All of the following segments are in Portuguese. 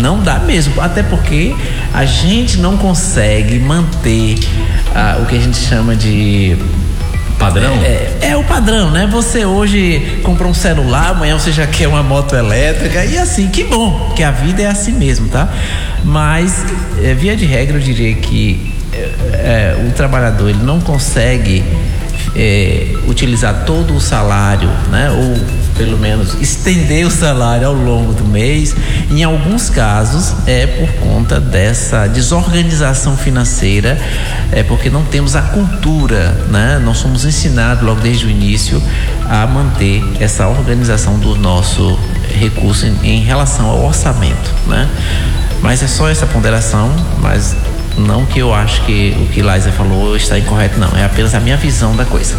Não dá mesmo, até porque a gente não consegue manter o que a gente chama de padrão? É o padrão, né? Você hoje comprou um celular, amanhã você já quer uma moto elétrica, e assim, que bom, que a vida é assim mesmo, tá? Mas, via de regra, eu diria que o trabalhador, ele não consegue utilizar todo o salário, né? Ou pelo menos estender o salário ao longo do mês. Em alguns casos é por conta dessa desorganização financeira, porque não temos a cultura, né? Nós somos ensinados logo desde o início a manter essa organização do nosso recurso em relação ao orçamento, né? Mas é só essa ponderação, mas não que eu acho que o que Laísa falou está incorreto, não. É apenas a minha visão da coisa.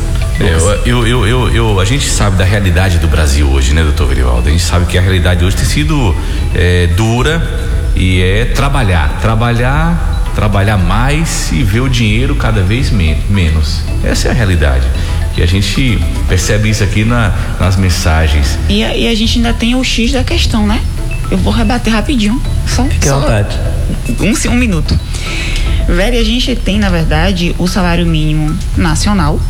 A gente sabe da realidade do Brasil hoje, né, doutor Verivaldo? A gente sabe que a realidade hoje tem sido dura e trabalhar mais e ver o dinheiro cada vez menos. Essa é a realidade. E a gente percebe isso aqui nas mensagens. E a gente ainda tem o X da questão, né? Eu vou rebater rapidinho. Fique à vontade. Um minuto. Velho, a gente tem, na verdade, o salário mínimo nacional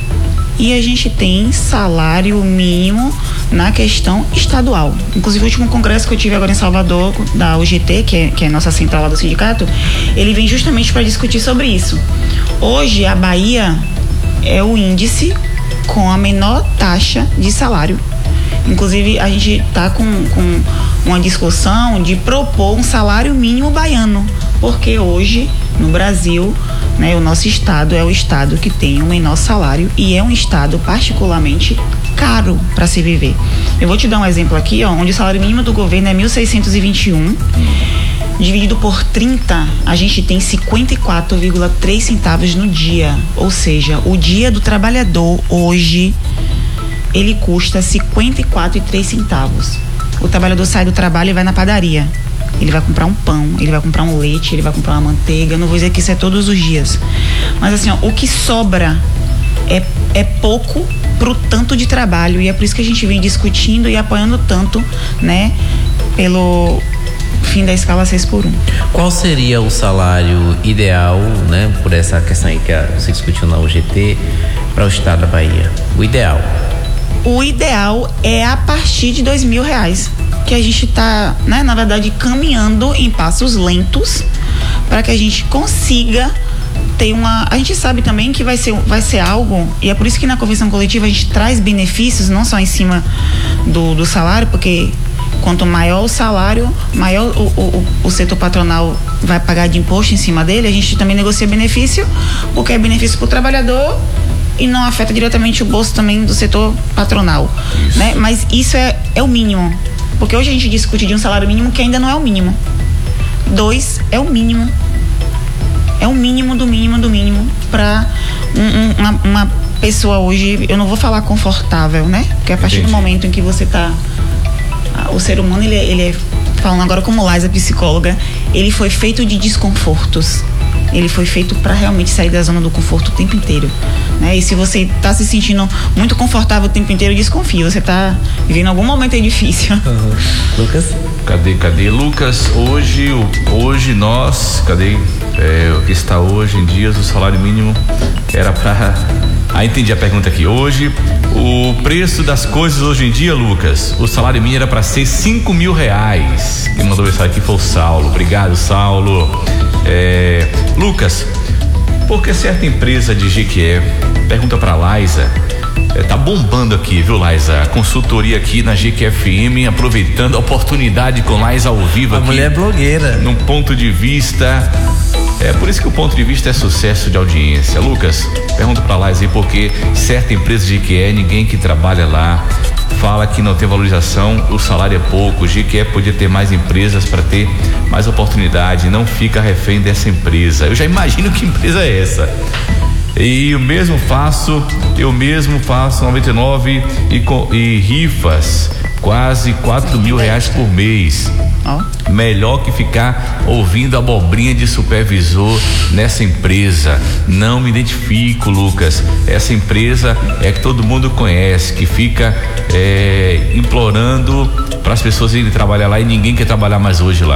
e a gente tem salário mínimo na questão estadual. Inclusive, o último congresso que eu tive agora em Salvador, da UGT, que é a nossa central lá do sindicato, ele vem justamente para discutir sobre isso. Hoje, a Bahia é o índice com a menor taxa de salário. Inclusive, a gente está com uma discussão de propor um salário mínimo baiano, porque hoje, no Brasil, né, o nosso estado é o estado que tem o menor salário e é um estado particularmente caro para se viver. Eu vou te dar um exemplo aqui, onde o salário mínimo do governo é 1.621, dividido por 30, a gente tem 54,3 centavos no dia. Ou seja, o dia do trabalhador hoje, ele custa 54,3 centavos. O trabalhador sai do trabalho e vai na padaria. Ele vai comprar um pão, ele vai comprar um leite, ele vai comprar uma manteiga. Não vou dizer que isso é todos os dias. Mas assim, o que sobra é pouco pro tanto de trabalho. E é por isso que a gente vem discutindo e apoiando tanto, né, pelo fim da escala 6x1. Qual seria o salário ideal, né, por essa questão aí que você discutiu na UGT, para o estado da Bahia? O ideal? O ideal é a partir de R$2.000, que a gente está, né, na verdade, caminhando em passos lentos para que a gente consiga ter a gente sabe também que vai ser algo, e é por isso que na convenção coletiva a gente traz benefícios, não só em cima do salário, porque quanto maior o salário, maior o setor patronal vai pagar de imposto em cima dele. A gente também negocia benefício, porque é benefício para o trabalhador e não afeta diretamente o bolso também do setor patronal, né? Mas isso é o mínimo, porque hoje a gente discute de um salário mínimo que ainda não é o mínimo. 2 é o mínimo. É o mínimo do mínimo do mínimo para uma pessoa hoje, eu não vou falar confortável, né? Porque a partir do momento em que você tá, o ser humano, ele é, falando agora como Laísa, psicóloga, ele foi feito de desconfortos. Ele foi feito para realmente sair da zona do conforto o tempo inteiro, né? E se você está se sentindo muito confortável o tempo inteiro, desconfie, você está vivendo algum momento aí difícil. Lucas? Cadê Lucas? Hoje nós, o que está hoje em dias, o salário mínimo era para... entendi a pergunta aqui. Hoje, o preço das coisas hoje em dia, Lucas, o salário mínimo era para ser R$5.000. Quem mandou isso aqui foi o Saulo. Obrigado, Saulo. Lucas, por que certa empresa de Jequié, pergunta pra Laísa, tá bombando aqui, viu, Laísa? A consultoria aqui na Jequié FM, aproveitando a oportunidade com Laísa ao vivo aqui. A mulher blogueira. Num ponto de vista, por isso que o ponto de vista é sucesso de audiência. Lucas, pergunta pra Laísa aí, porque certa empresa de Jequié, ninguém que trabalha lá fala que não tem valorização, o salário é pouco. O Jequié podia ter mais empresas para ter mais oportunidade, não fica refém dessa empresa. Eu já imagino que empresa é essa. E eu mesmo faço 99 e rifas, quase R$4.000 por mês. Melhor que ficar ouvindo abobrinha de supervisor nessa empresa. Não me identifico, Lucas. Essa empresa é que todo mundo conhece, que fica implorando para as pessoas irem trabalhar lá e ninguém quer trabalhar mais hoje lá.